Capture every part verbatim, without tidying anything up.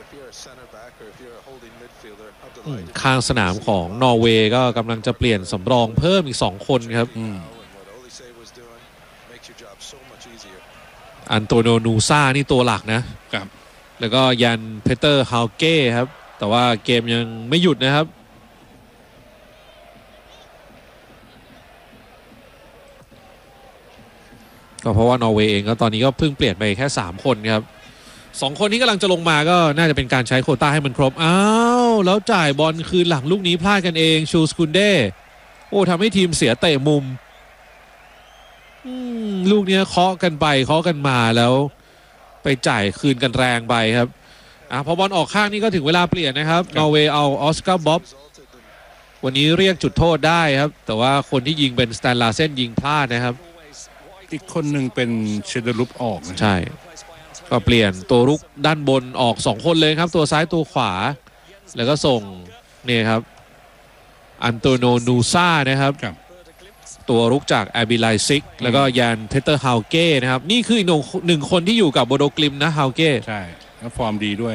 ข้างสนามของนอร์เวย์ก็กำลังจะเปลี่ยนสำรองเพิ่มอีกสองคนครับอันโตโนนูซ่านี่ตัวหลักนะครับแล้วก็ยันเพเตอร์ฮาวเก้ครับแต่ว่าเกมยังไม่หยุดนะครับก็เพราะว่านอร์เวย์เองก็ตอนนี้ก็เพิ่งเปลี่ยนไปแค่สามคนครับสองคนที่กำลังจะลงมาก็น่าจะเป็นการใช้โควต้าให้มันครบอ้าวแล้วจ่ายบอลคืนหลังลูกนี้พลาดกันเองชูสกุนเด้โอ้ทำให้ทีมเสียเตะมุมลูกนี้เคาะกันไปเคาะกันมาแล้วไปจ่ายคืนกันแรงไปครับอ่ะพอบอลออกข้างนี่ก็ถึงเวลาเปลี่ยนนะครับนอร์เวย์เอาออสการ์บ๊อบวันนี้เรียกจุดโทษได้ครับแต่ว่าคนที่ยิงเป็นสแตนลาเซนยิงพลาดนะครับอีกคนหนึ่งเป็นเชเดลุปออกใช่ก็เปลี่ยนตัวรุกด้านบนออกสองคนเลยครับตัวซ้ายตัวขวาแล้วก็ส่งเนี่ยครับอันโตโนนูซ่านะครับตัวรุกจากแอบิไลซิกแล้วก็ยานเพเตอร์ฮาวเก้นะครับนี่คือหนึ่งคนที่อยู่กับโบโดกลิมนะฮาวเก้ใช่แล้วฟอร์มดีด้วย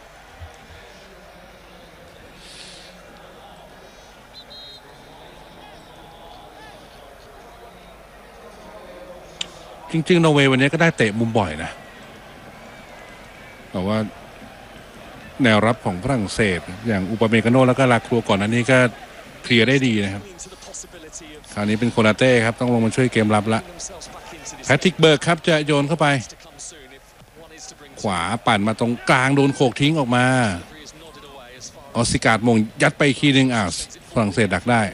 จริงๆนอร์เวย์วันนี้ก็ได้เตะมุมบ่อยนะแต่ว่าแนวรับของฝรั่งเศสอย่างอุปเมกาโนแล้วก็ลาครัวก่อนอันนี้ก็เคลียร์ได้ดีนะครับคราวนี้เป็นโคนาเต้ครับต้องลงมาช่วยเกมรับละแพทริกเบิร์กครับจะโยนเข้าไปขวาปั่นมาตรงกลางโดนโขกทิ้งออกมาออสซิการ์ดมงยัดไปคีนึงอ่าวฝรั่งเศสดักได้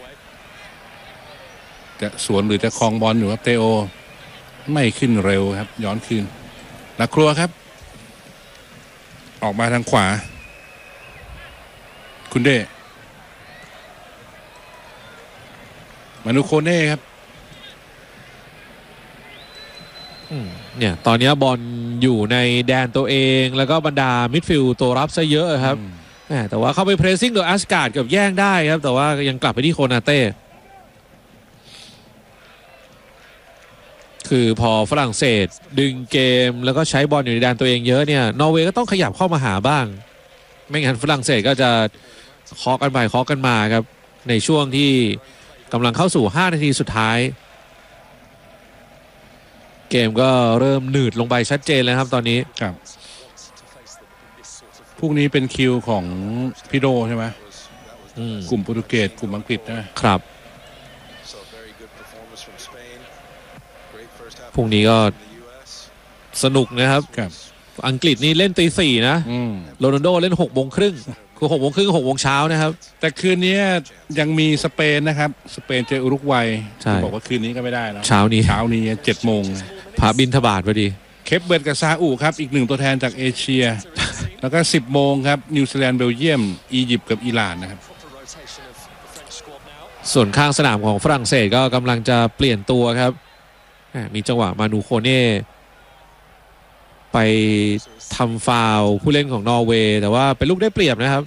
จะสวนหรือจะคลองบอลอยู่ครับเตโอไม่ขึ้นเร็วครับย้อนคืนลาครัวครับออกมาทางขวาคุณเดมานุโคเน่ครับเนี่ยตอนนี้บอลอยู่ในแดนตัวเองแล้วก็บรรดามิดฟิลด์ตัวรับซะเยอะครับแต่ว่าเข้าไปเพรสซิ่งโดยอัสการ์ดกับแย่งได้ครับแต่ว่ายังกลับไปที่โคนาเต้คือพอฝรั่งเศสดึงเกมแล้วก็ใช้บอลอยู่ในแดนตัวเองเยอะเนี่ยนอร์เวย์ก็ต้องขยับเข้ามาหาบ้างไม่งั้นฝรั่งเศสก็จะเคาะกันไปเคาะกันมาครับในช่วงที่กำลังเข้าสู่ห้านาทีสุดท้ายเกมก็เริ่มหนืดลงไปชัดเจนแล้วครับตอนนี้ครับพวกนี้เป็นคิวของพี่โดใช่ไหมกลุ่มโปรตุเกสกลุ่มอังกฤษนะครับพรุ่งนี้ก็สนุกนะครับอังกฤษนี่เล่นตีสี่นะโรนัลโดเล่นหกโมงครึ่งคือหกโมงครึ่งหกโมงเช้านะครับแต่คืนนี้ยังมีสเปนนะครับสเปนเจออุรุกวัยบอกว่าคืนนี้ก็ไม่ได้แล้วเช้านี้เช้านี้เจ็ดโมงพาบินทบาทพอดีเคปเบิร์ดกับซาอุครับอีกหนึ่งตัวแทนจากเอเชียแล้วก็สิบโมงครับนิวซีแลนด์เบลเยียมอียิปต์กับอิหร่านนะครับส่วนข้างสนามของฝรั่งเศสก็กำลังจะเปลี่ยนตัวครับมีจังหวะมานูโคเน่ไปทำฟาวล์ผู้เล่นของนอร์เวย์แต่ว่าเป็นลูกได้เปรียบนะครับ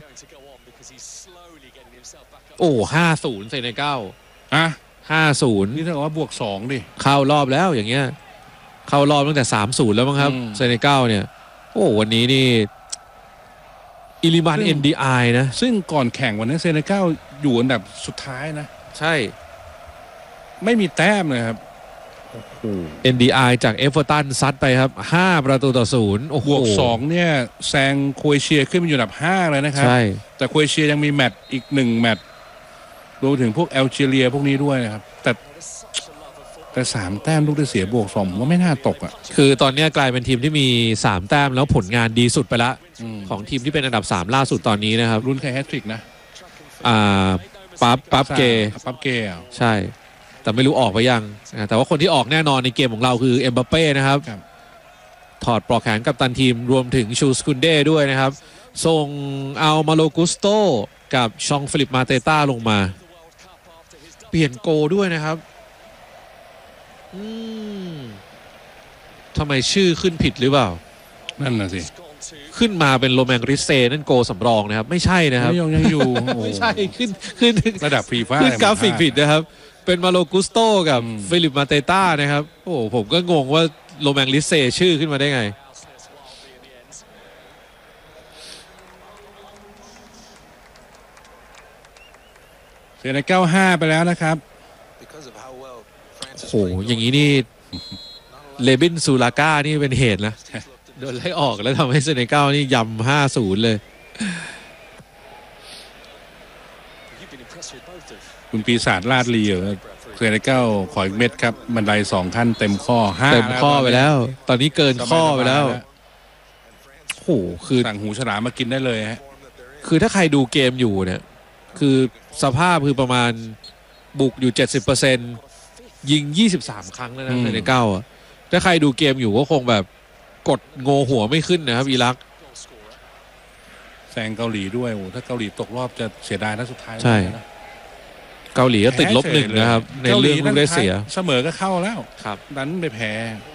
โอ้ห้าศูนย์เซเนกัลอ่ะห้าศูนย์นี่ถ้าเกิดว่าบวกสองดิเข้ารอบแล้วอย่างเงี้ยเข้ารอบตั้งแต่สามศูนย์แล้วมั้งครับเซเนกัลเนี่ยโอ้วันนี้นี่อิลิมัน เอ็น ดี ไอ นะซึ่งก่อนแข่งวันนี้เซเนกัลอยู่อันดับสุดท้ายนะใช่ไม่มีแต้มเลยครับเอ็น ดี ไอ จากเอเวอร์ตันซัดไปครับห้าประตูต่อศูนย์โอ้โหบวกสองเนี่ยแซงโครเอเชียขึ้นมาอยู่อันดับห้าเลยนะครับใช่แต่โครเอเชียยังมีแมตช์อีกหนึ่งแมตช์รวมถึงพวกแอลจีเรียพวกนี้ด้วยนะครับแต่แต่สามแต้มลูกได้เสียบวกสองว่าไม่น่าตกอ่ะคือตอนนี้กลายเป็นทีมที่มีสามแต้มแล้วผลงานดีสุดไปละของทีมที่เป็นอันดับสามล่าสุดตอนนี้นะครับรุ่นใครแฮตทริกนะอ่าปั๊บปั๊บเกปั๊บเกใช่แต่ไม่รู้ออกไปยังแต่ว่าคนที่ออกแน่นอนในเกมของเราคือเอ็มบัปเป้นะครับถอดปลอกแขนกัปตันทีมรวมถึงชูสกุนเด้ด้วยนะครับส่งเอามาโลกุสโตกับชองฟิลิปมาเตต้าลงมาเปลี่ยนโกด้วยนะครับอืมทำไมชื่อขึ้นผิดหรือเปล่านั่นน่ะสิขึ้นมาเป็นโรแมนริเซนั่นโกสำรองนะครับไม่ใช่นะครับไม่ยังยังอยู่ไม่ใช่ขึ้นขึ้นระดับฟีฟ่าขึ้นกราฟิกผิดนะครับเป็นมาโลกุสโตกับฟิลิปมาเตต้านะครับโอ้ผมก็งงว่าโรแมนริเซชื่อขึ้นมาได้ไงเซเนกัลห้าไปแล้วนะครับโอ้โหอย่างนี้นี่เลบินซูลาก้านี่เป็นเหตุนะโดนไล่ออกแล้วทำให้เซเนกัลนี่ยำห้าศูนย์เลยคุณปีศาจลาดลีเหรอเซเนกัลขออีกเม็ดครับบันไดสองขั้นเต็มข้อห้าเต็มข้อไปแล้ว ตอนนี้เกินข้อไปแล้วโอ้โหคือสั่งหูฉลามมากินได้เลยฮะคือถ้าใครดูเกมอยู่เนี่ยคือสภาพคือประมาณบุกอยู่ เจ็ดสิบเปอร์เซ็นต์ ยิงยี่สิบสามครั้งแล้วนะในเก้าอ่ะถ้าใครดูเกมอยู่ก็คงแบบกดโงหัวไม่ขึ้นนะครับอิรักแซงเกาหลีด้วยโอ้ถ้าเกาหลีตกรอบจะเสียดายนะสุดท้ายใช่เกาหลีก็ติดลบหนึ่งนะครับในเรื่องลูกได้เสียเสมอก็เข้าแล้วครับนั้นไปแพ้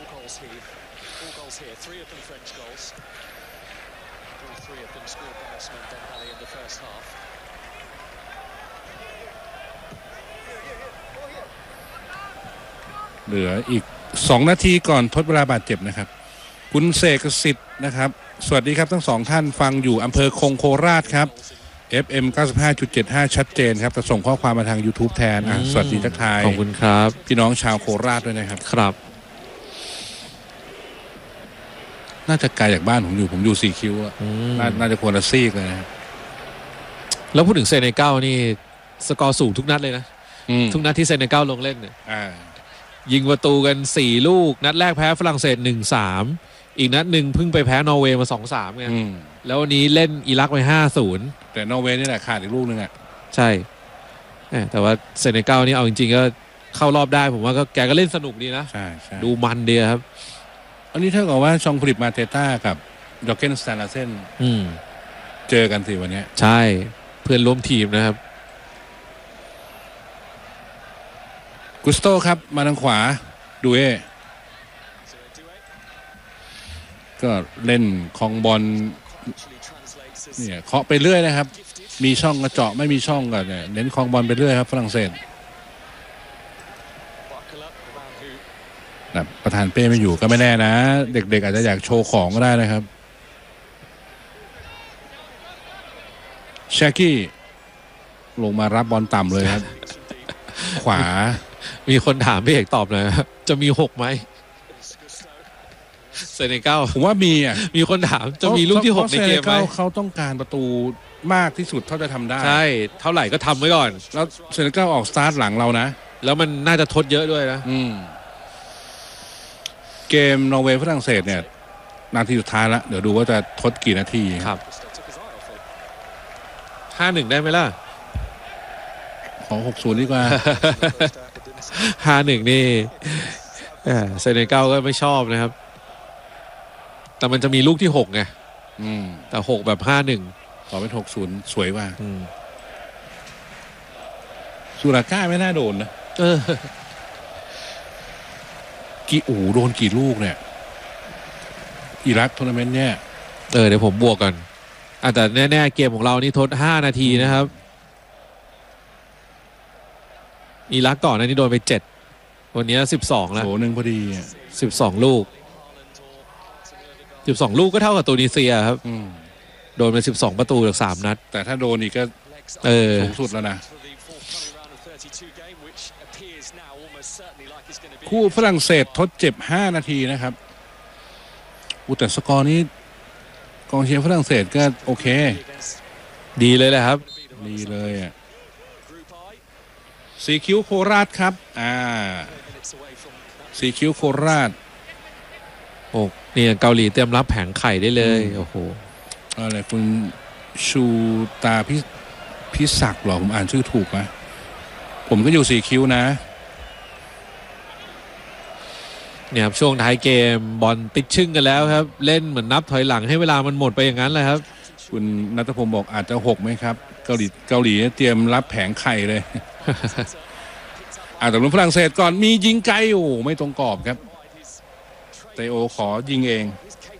เหลืออีกสองนาทีก่อนทดเวลาบาดเจ็บนะครับคุณเสกสิทธิ์นะครับสวัสดีครับทั้งสองท่านฟังอยู่อำเภอคงโคราชครับ เอฟ เอ็ม เก้าสิบห้าจุดเจ็ดห้า ชัดเจนครับจะส่งข้อความมาทาง YouTube แทนอ่ะสวัสดีทักทายขอบคุณครับพี่น้องชาวโคราชด้วยนะครับครับน่าจะไกลจากบ้านผมอยู่ผมอยู่สี่คิ้วอ่ะน่าจะควรจะซีกเลยนะแล้วพูดถึงเซเนกัลนี่สกอร์สูงทุกนัดเลยนะทุกนัดที่เซเนกัลลงเล่นเนี่ยยิงประตูกันสี่ลูกนัดแรกแพ้ฝรั่งเศส หนึ่งสาม อีกนัดหนึ่งเพิ่งไปแพ้นอร์เวย์มา สองสาม ไงแล้ววันนี้เล่นอิรักไป ห้าศูนย์แต่นอร์เวย์นี่แหละขาดอีกลูกนึงอ่ะใช่แต่ว่าเซเนกัลนี่เอาจริงๆก็เข้ารอบได้ผมว่าก็แกก็เล่นสนุกดีนะใช่ดูมันดีครับอันนี้เท่ากับว่าชองฟริปมาเตต้ากับดอกเกนสแตนลาเซนเจอกันสิวันนี้ใช่เพื่อนร่วมทีมนะครับกุสโตครับมาทางขวาดูเอก็เล่นคองบอลเนี่ยเคาะไปเรื่อยนะครับมีช่องกระเจาะไม่มีช่องกันเนี่ยเน้นคองบอลไปเรื่อยครับฝรั่งเศสนะประธานเป้ไม่อยู่ก็ไม่แน่นะเด็กๆอาจจะอยากโชว์ของก็ได้นะครับแชกกี้ลงมารับบอลต่ำเลยครับขวามีคนถามพี่เอกตอบหน่อยครับจะมีหกไหมเซเนกัลผมว่ามีอ่ะมีคนถามจะมีลูกที่หกในเกมไหมเขาต้องการประตูมากที่สุดเท่าจะทำได้ใช่เท่าไหร่ก็ทำไว้ก่อนแล้วเซเนกัลออกสตาร์ทหลังเรานะแล้วมันน่าจะทดเยอะด้วยนะอืมเกมนอร์เวย์ฝรั่งเศสเนี่ยนาทีสุดท้ายแล้วเดี๋ยวดูว่าจะทดกี่นาทีครับ ห้าหนึ่ง ได้ไหมล่ะขอหกศูนย์ดีกว่าห้าหนึ่ง นี่เซเนกัลก็ไม่ชอบนะครับแต่มันจะมีลูกที่หกไงแต่หกแบบห้าหนึ่งขอเป็นหกศูนย์สวยว่าสุราก้าไม่น่าโดนนะเออกี่อู๋โดนกี่ลูกเนี่ยอิรักทัวร์นาเมนต์เนี่ยเออเดี๋ยวผมบวกกันอาจจะแน่ๆเกมของเรานี่ทดห้านาทีนะครับอิรักก่อนนะนี่โดนไปเจ็ดวันนี้สิบสองแล้วโหหนึ่งพอดีสิบสองลูกสิบสองลูกก็เท่ากับตูนิเซียครับโดนไปสิบสองประตูจากสามนัดแต่ถ้าโดนอีกก็เออสูงสุดแล้วนะคู่ฝรั่งเศสทดเจ็บห้านาทีนะครับอุแต่สกอร์นี้กองเชียร์ฝรั่งเศสก็โอเคดีเลยแหละครับดีเลยอ่ะสีคิ้วโคราชครับอ่าสีคิ้วโคราชโอ้นี่เกาหลีเตรียมรับแผงไข่ได้เลยโอ้โหอะไรคุณชูตาพิพิศักดิ์หรอผมอ่านชื่อถูกไหมผมก็อยู่สีคิ้วนะเนี่ยครับช่วงท้ายเกมบอลติดชึ่งกันแล้วครับเล่นเหมือนนับถอยหลังให้เวลามันหมดไปอย่างนั้นเลยครับคุณณัฐพงศ์บอกอาจจะหกไหมครับเกาหลีเกาหลีเตรียมรับแผงไข่เลย อ่าแต่รุ่นฝรั่งเศสก่อนมียิงไกลอยู่ไม่ตรงกรอบครับเตโอขอยิงเอง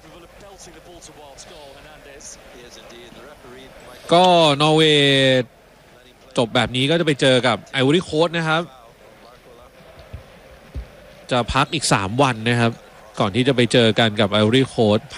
ก็นอร์เวย์จบแบบนี้ก็จะไปเจอกับไอวอรี่โค้สต์นะครับจะพักอีกสามวันนะครับก่อนที่จะไปเจอกันกับไอวอรี่โค้สต์